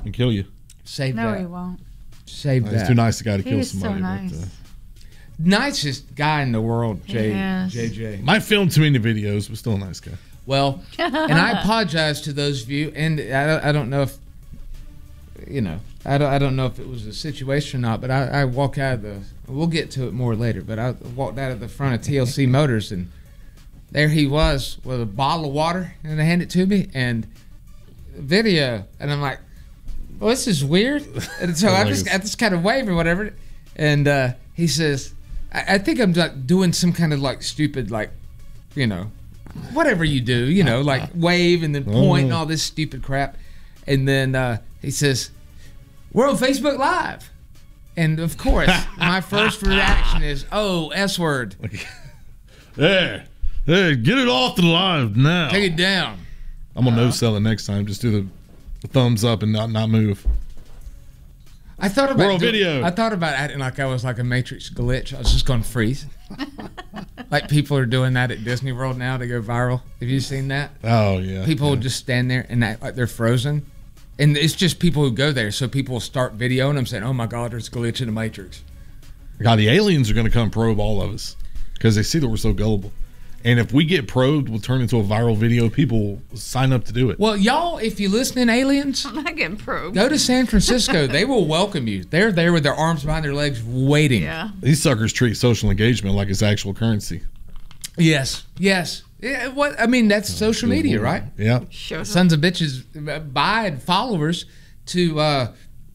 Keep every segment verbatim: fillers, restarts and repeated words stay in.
and kill you. Save no, that. he won't. Save No, that. he's too nice a guy to kill He's somebody. so nice. But, uh, Nicest guy in the world, J, Yes. J J. might film too many videos, but still a nice guy. Well, and I apologize to those of you, and I don't, I don't know if, you know, I don't, I don't know if it was a situation or not, but I, I walk out of the, we'll get to it more later, but I walked out of the front of T L C Motors, and there he was with a bottle of water, and they handed it to me, and video, and I'm like, well, this is weird. And so I just, I just kind of wave or whatever, and uh, he says, I, I think I'm like doing some kind of like stupid, like, you know, whatever you do, you know, like wave and then point and all this stupid crap. And then uh, he says, we're on Facebook Live. And of course, my first reaction is, oh, S word. Hey, hey, get it off the line now. Take it down. I'm going to no sell it next time. Just do the, the thumbs up and not, not move. I thought about We're on do- video. I thought about acting like I was like a Matrix glitch. I was just going to freeze. Like people are doing that at Disney World now to go viral. Have you seen that? Oh, yeah. People yeah. will just stand there and act like they're frozen. And it's just people who go there. So people will start videoing them saying, oh my God, there's a glitch in the Matrix. God, the aliens are going to come probe all of us because they see that we're so gullible. And if we get probed, we'll turn into a viral video. People will sign up to do it. Well, y'all, if you listening, aliens, I'm not getting probed. go to San Francisco. They will welcome you. They're there with their arms behind their legs waiting. Yeah. These suckers treat social engagement like it's actual currency. Yes. Yes. Yeah, what I mean, that's social media, right? Yeah. Show Sons of bitches buy followers to uh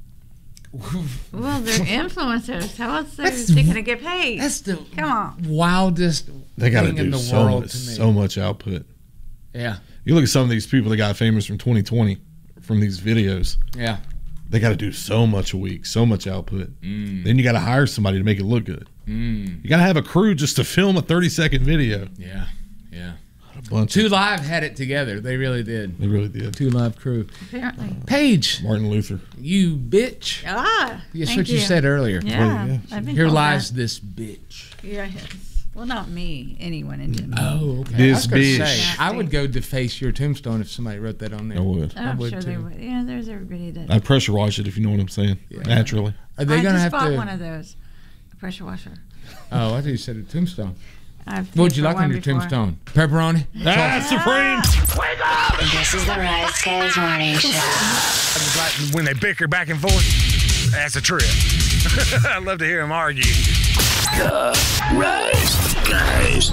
Well, they're influencers. How else are That's- they going to get paid? that's the Come on. wildest They got to thing in do the so world much, to me. so much output. Yeah. You look at some of these people that got famous from twenty twenty from these videos. Yeah. They got to do so much a week, so much output. Mm. Then you got to hire somebody to make it look good. Mm. You got to have a crew just to film a thirty second video. Yeah. Yeah. A bunch Two of, Live had it together. They really did. they really did. Two Live crew. Apparently. Paige, Martin Luther. you bitch. Ah. That's thank what you. said earlier. Yeah. yeah. I've been Here told lies that. this bitch. Yes. Well, not me. Anyone in general. Oh, okay. This I was gonna bitch. say, I would go deface your tombstone if somebody wrote that on there. I would. Oh, I'm would sure they too. would. Yeah, there's everybody that. I'd pressure wash it if you know what I'm saying. Naturally. Are they I gonna just have bought to? one of those. A pressure washer. Oh, I thought you said a tombstone. I've What would paid you for like on one your before. tombstone? Pepperoni. Ah, Supreme. This is the Rise Guys Morning Show. Like when they bicker back and forth, that's a trip. I love to hear them argue. Rise Guys.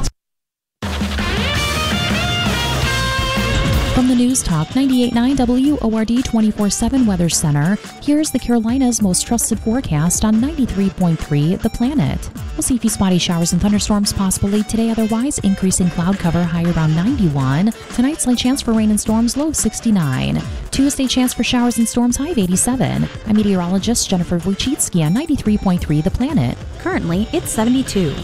From the News Talk ninety-eight point nine W O R D twenty-four seven Weather Center, here's the Carolinas' most trusted forecast on ninety-three point three The Planet. We'll see a few spotty showers and thunderstorms possible late today, otherwise increasing cloud cover, high around ninety-one. Tonight, slight chance for rain and storms, low sixty-nine. Tuesday, chance for showers and storms, high of eighty-seven. I'm meteorologist Jennifer Wojcicki on ninety-three point three The Planet. Currently, it's seventy-two.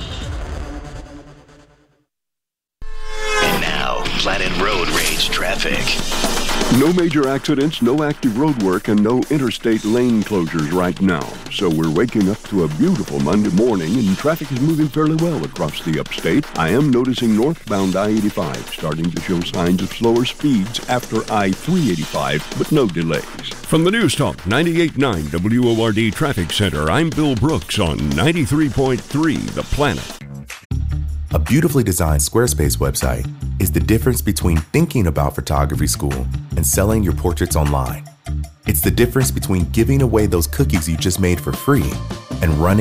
And now, Planet Road Rage traffic. No major accidents, no active road work, and no interstate lane closures right now. So we're waking up to a beautiful Monday morning, and traffic is moving fairly well across the upstate. I am noticing northbound I eighty-five starting to show signs of slower speeds after I three eighty-five, but no delays. From the News Talk ninety-eight point nine W O R D Traffic Center, I'm Bill Brooks on ninety-three point three The Planet. A beautifully designed Squarespace website is the difference between thinking about photography school and selling your portraits online. It's the difference between giving away those cookies you just made for free and running